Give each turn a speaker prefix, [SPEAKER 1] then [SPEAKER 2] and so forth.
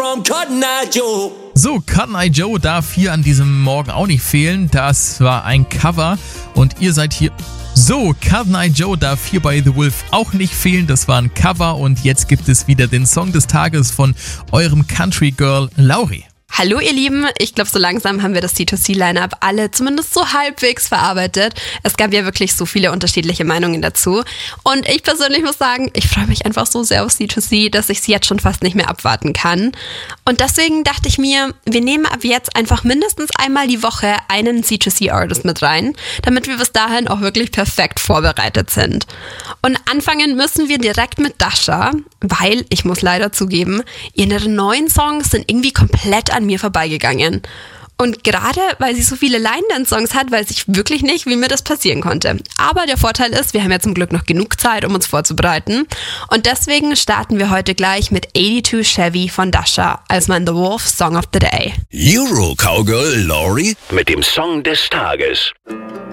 [SPEAKER 1] from Cotton Eye Joe.
[SPEAKER 2] So, Cotton Eye Joe darf hier an diesem Morgen auch nicht fehlen. Das war ein Cover und ihr seid hier... So, Cotton Eye Joe darf hier bei The Wolf auch nicht fehlen. Das war ein Cover und jetzt gibt es wieder den Song des Tages von eurem Country Girl Lauri.
[SPEAKER 3] Hallo ihr Lieben, ich glaube so langsam haben wir das C2C-Line-Up alle zumindest so halbwegs verarbeitet. Es gab ja wirklich so viele unterschiedliche Meinungen dazu und ich persönlich muss sagen, ich freue mich einfach so sehr auf C2C, dass ich es jetzt schon fast nicht mehr abwarten kann. Und deswegen dachte ich mir, wir nehmen ab jetzt einfach mindestens einmal die Woche einen C2C-Artist mit rein, damit wir bis dahin auch wirklich perfekt vorbereitet sind. Und anfangen müssen wir direkt mit Dasha, weil, ich muss leider zugeben, ihre neuen Songs sind irgendwie komplett an mir vorbeigegangen. Und gerade weil sie so viele Line-Dance-Songs hat, weiß ich wirklich nicht, wie mir das passieren konnte. Aber der Vorteil ist, wir haben ja zum Glück noch genug Zeit, um uns vorzubereiten. Und deswegen starten wir heute gleich mit 82 Chevy von Dasha als mein The Wolf Song of the Day.
[SPEAKER 4] Euro Cowgirl Lauri mit dem Song des Tages.